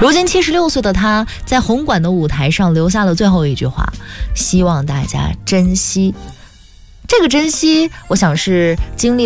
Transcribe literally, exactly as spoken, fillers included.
如今七十六岁的他，在红馆的舞台上留下了最后一句话，希望大家珍惜。这个珍惜，我想是经历